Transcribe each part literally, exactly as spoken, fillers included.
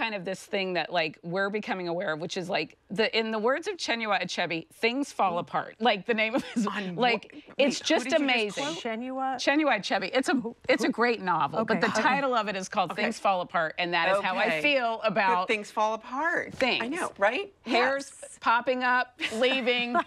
kind of this thing that like we're becoming aware of, which is like the in the words of Chinua Achebe, things fall apart. Like the name of his, On like wait, it's just just amazing. Chinua? Chinua Achebe. It's a it's a great novel, Okay. but the Okay. title of it is called Okay. Things Fall Apart, and that is how I Okay. feel about Good things fall apart. things. I know, right? hairs Yes. popping up, leaving.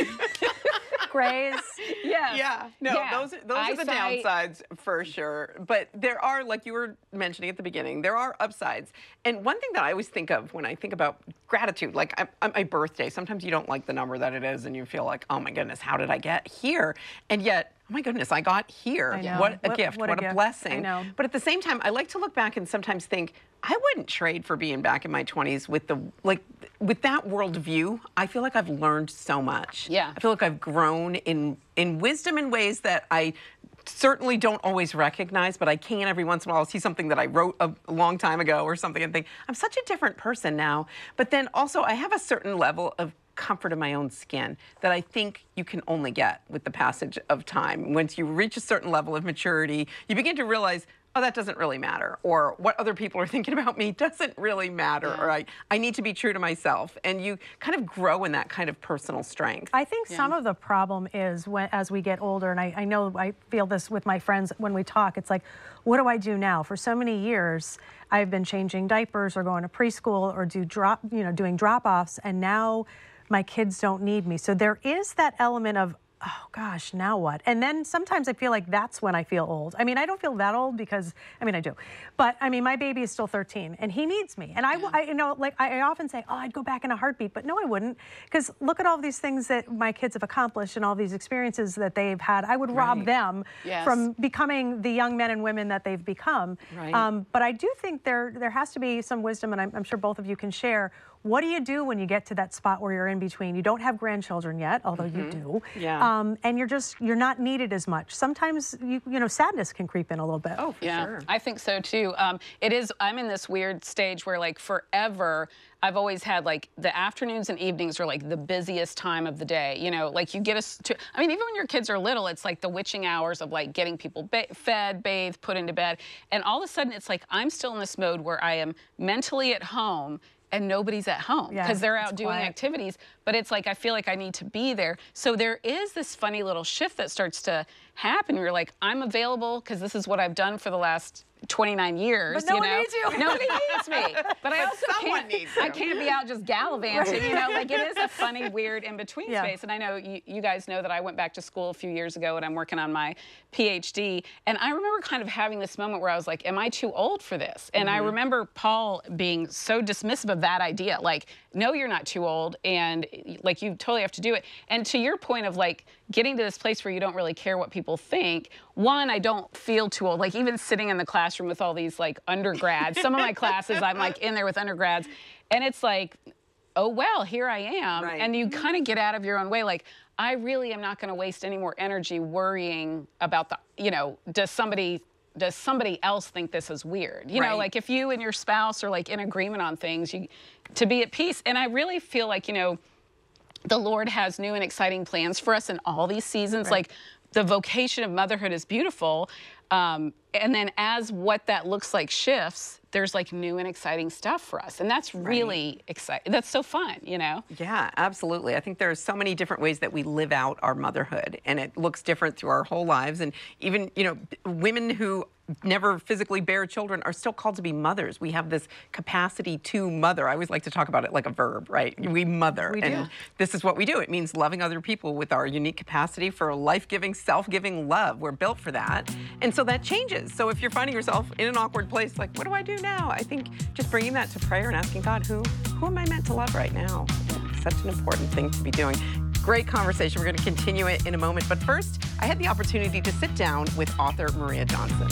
Grays. Yes. Yeah, no, Yeah. those those are the Eyesight. downsides for sure. But there are, like you were mentioning at the beginning, there are upsides. And one thing that I always think of when I think about gratitude, like I, on my birthday, sometimes you don't like the number that it is, and you feel like, oh my goodness, how did I get here? And yet, oh my goodness, I got here. I know. What a What- gift! what What, a a, gift. blessing! I know. But at the same time, I like to look back and sometimes think, I wouldn't trade for being back in my twenties with the like with that worldview. I feel like I've learned so much. Yeah. I feel like I've grown in in wisdom in ways that I certainly don't always recognize, but I can every once in a while see something that I wrote a, a long time ago or something and think, I'm such a different person now. But then also I have a certain level of comfort in my own skin that I think you can only get with the passage of time. Once you reach a certain level of maturity, you begin to realize, oh, that doesn't really matter, or what other people are thinking about me doesn't really matter, Yeah. or I, I need to be true to myself. And you kind of grow in that kind of personal strength. I think some of the problem is when, as we get older, and I, I know I feel this with my friends when we talk, it's like, what do I do now? For so many years, I've been changing diapers or going to preschool or do drop, you know, doing drop-offs, and now my kids don't need me. So there is that element of, oh gosh, now what? And then sometimes I feel like that's when I feel old. I mean, I don't feel that old because, I mean, I do. But I mean, my baby is still thirteen and he needs me. And I, I you know, like I, I often say, oh, I'd go back in a heartbeat, but no, I wouldn't. Because look at all these things that my kids have accomplished and all these experiences that they've had. I would rob Right. them Yes. from becoming the young men and women that they've become. Right. Um, but I do think there, there has to be some wisdom, and I'm, I'm sure both of you can share. What do you do when you get to that spot where you're in between? You don't have grandchildren yet, although you do. Yeah. Um, and you're just, you're not needed as much. Sometimes, you, you know, sadness can creep in a little bit. Oh, for Yeah, sure. I think so too. Um, it is, I'm in this weird stage where like forever, I've always had like the afternoons and evenings are like the busiest time of the day. You know, like you get us to, I mean, even when your kids are little, it's like the witching hours of like getting people ba fed, bathed, put into bed. And all of a sudden it's like, I'm still in this mode where I am mentally at home and nobody's at home because Yeah, they're it's out doing quiet. activities, but it's like I feel like I need to be there. So there is this funny little shift that starts to happen. You're like, I'm available because this is what I've done for the last twenty-nine years. But no you one know? needs you. Nobody needs me. But I But also someone can't, needs I you. can't be out just gallivanting, you know? Like it is a funny, weird in-between Yeah. space. And I know you, you guys know that I went back to school a few years ago and I'm working on my PhD. And I remember kind of having this moment where I was like, am I too old for this? And I remember Paul being so dismissive of that idea. Like, no, you're not too old. And like, you totally have to do it. And to your point of like getting to this place where you don't really care what people think, one, I don't feel too old. Like even sitting in the classroom with all these like undergrads, some of my classes, I'm like in there with undergrads. And it's like, oh, well, here I am. Right. And you kind of get out of your own way. Like, I really am not going to waste any more energy worrying about the, you know, does somebody, does somebody else think this is weird? You Right. know, like if you and your spouse are like in agreement on things, you, to be at peace. And I really feel like, you know, the Lord has new and exciting plans for us in all these seasons. Right. Like the vocation of motherhood is beautiful. Um, and then as what that looks like shifts, there's like new and exciting stuff for us. And that's really exciting. That's so fun, you know? Yeah, absolutely. I think there's so many different ways that we live out our motherhood, and it looks different through our whole lives. And even, you know, women who never physically bear children are still called to be mothers. We have this capacity to mother. I always like to talk about it like a verb, right? We mother. We do. And this is what we do. It means loving other people with our unique capacity for life-giving, self-giving love. We're built for that. And so that changes. So if you're finding yourself in an awkward place, like, what do I do now? I think just bringing that to prayer and asking God, who, who am I meant to love right now? Such an important thing to be doing. Great conversation. We're going to continue it in a moment. But first, I had the opportunity to sit down with author Maria Johnson.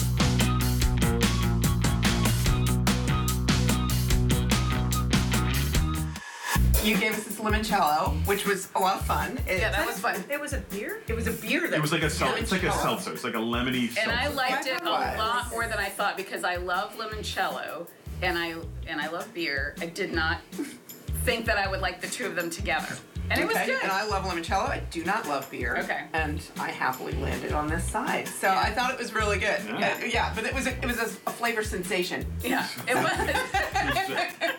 You gave us this limoncello, which was a lot of fun. Yeah, that was fun. It was a beer? It was a beer that It was like a sel- it's like a limoncello. seltzer. It's like a lemony seltzer. And I liked it a Was. lot more than I thought because I love limoncello and I and I love beer. I did not think that I would like the two of them together. And it was Okay, good. and I love limoncello. I do not love beer. Okay. And I happily landed on this side. So Yeah. I thought it was really good. Yeah. Uh, yeah, but it was a, it was a, a flavor sensation. Yeah, it was.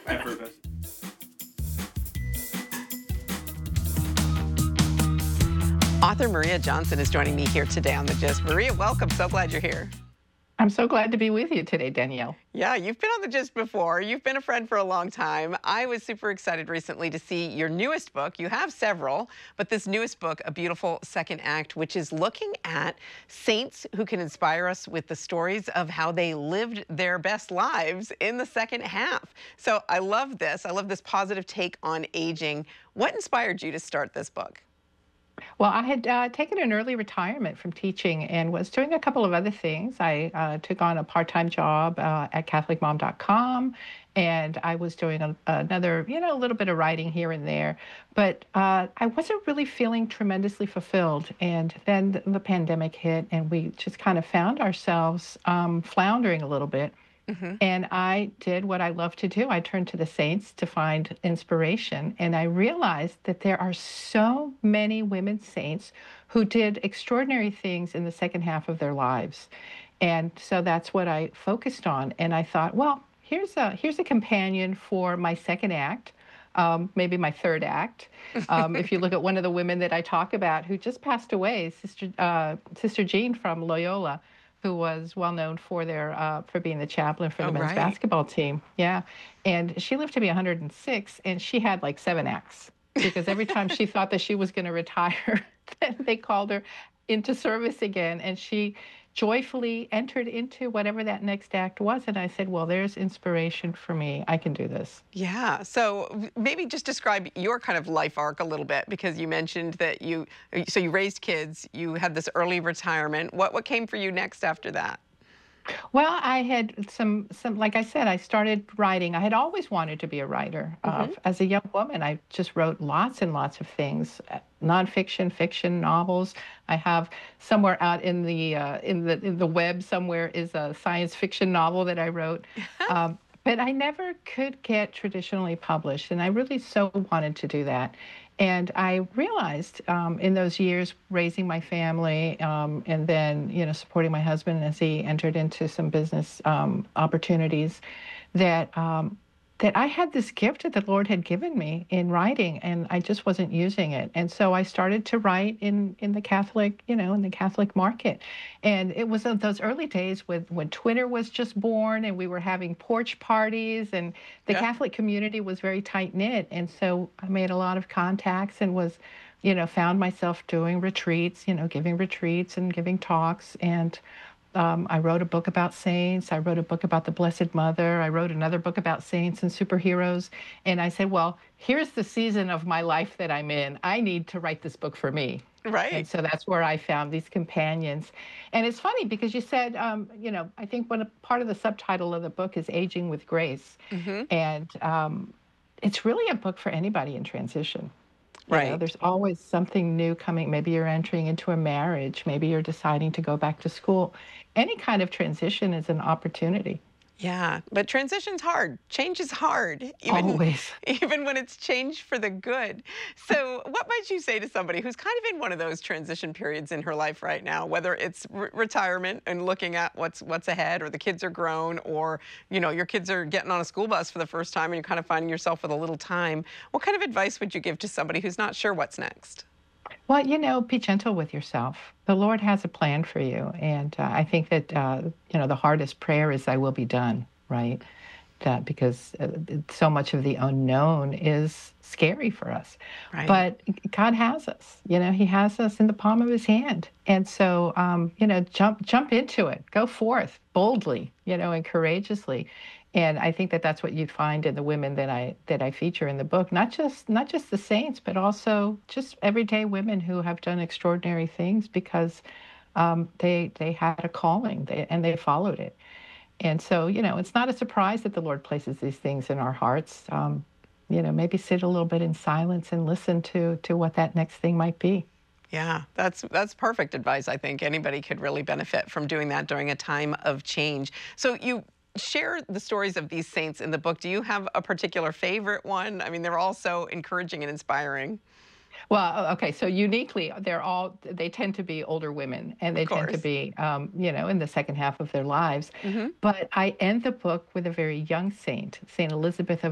Author Maria Johnson is joining me here today on The Gist. Maria, welcome. So glad you're here. I'm so glad to be with you today, Danielle. Yeah, you've been on The Gist before. You've been a friend for a long time. I was super excited recently to see your newest book. You have several, but this newest book, A Beautiful Second Act, which is looking at saints who can inspire us with the stories of how they lived their best lives in the second half. So I love this. I love this positive take on aging. What inspired you to start this book? Well, I had uh, taken an early retirement from teaching and was doing a couple of other things. I uh, took on a part-time job uh, at Catholic Mom dot com, and I was doing a, another, you know, a little bit of writing here and there. But uh, I wasn't really feeling tremendously fulfilled. And then the, the pandemic hit, and we just kind of found ourselves um, floundering a little bit. Mm-hmm. And I did what I love to do. I turned to the saints to find inspiration. And I realized that there are so many women saints who did extraordinary things in the second half of their lives. And so that's what I focused on. And I thought, well, here's a, here's a companion for my second act. Um, maybe my third act. Um, if you look at one of the women that I talk about who just passed away, Sister uh, Sister Jean from Loyola, who was well known for their uh, for being the chaplain for the oh, men's right. basketball team. Yeah, and she lived to be one hundred six, and she had like seven acts because every time she thought that she was going to retire, they called her into service again, and she joyfully entered into whatever that next act was. And I said, well, there's inspiration for me. I can do this. Yeah. So maybe just describe your kind of life arc a little bit, because you mentioned that you, so you raised kids, you had this early retirement. What, what came for you next after that? Well, I had some, some, like I said, I started writing. I had always wanted to be a writer. Mm-hmm. uh, as a young woman, I just wrote lots and lots of things, uh, nonfiction, fiction, novels. I have somewhere out in the uh, in the in the web somewhere is a science fiction novel that I wrote. um, but I never could get traditionally published, and I really so wanted to do that. And I realized um, in those years raising my family um, and then, you know, supporting my husband as he entered into some business um, opportunities, that um, that I had this gift that the Lord had given me in writing, and I just wasn't using it. And so I started to write in in the Catholic, you know, in the Catholic market. And it was those early days with when Twitter was just born, and we were having porch parties, and the yeah. Catholic community was very tight knit. And so I made a lot of contacts and was, you know, found myself doing retreats, you know, giving retreats and giving talks. And Um, I wrote a book about saints. I wrote a book about the Blessed Mother. I wrote another book about saints and superheroes. And I said, well, here's the season of my life that I'm in. I need to write this book for me. Right. And so that's where I found these companions. And it's funny because you said, um, you know, I think one part of the subtitle of the book is Aging with Grace. Mm-hmm. And um, it's really a book for anybody in transition. You right. know, there's always something new coming. Maybe you're entering into a marriage. Maybe you're deciding to go back to school. Any kind of transition is an opportunity. Yeah, but transition's hard. Change is hard. Even, Always. Even when it's change for the good. So what might you say to somebody who's kind of in one of those transition periods in her life right now, whether it's re retirement and looking at what's what's ahead, or the kids are grown, or, you know, your kids are getting on a school bus for the first time and you're kind of finding yourself with a little time. What kind of advice would you give to somebody who's not sure what's next? Well, you know, be gentle with yourself. The Lord has a plan for you. And uh, I think that, uh, you know, the hardest prayer is, thy will be done, right? That because uh, so much of the unknown is scary for us. Right. But God has us, you know, he has us in the palm of his hand. And so, um, you know, jump, jump into it, go forth boldly, you know, and courageously. And I think that that's what you'd find in the women that I that I feature in the book, not just not just the saints, but also just everyday women who have done extraordinary things because um, they they had a calling they, and they followed it. And so, you know, it's not a surprise that the Lord places these things in our hearts. Um, you know, maybe sit a little bit in silence and listen to to what that next thing might be. Yeah, that's that's perfect advice. I think anybody could really benefit from doing that during a time of change. So you share the stories of these saints in the book. Do you have a particular favorite one? I mean, they're all so encouraging and inspiring. Well, okay, so uniquely, they're all, they tend to be older women, and they tend to be, um, you know, in the second half of their lives. Mm-hmm. But I end the book with a very young saint, Saint Elizabeth of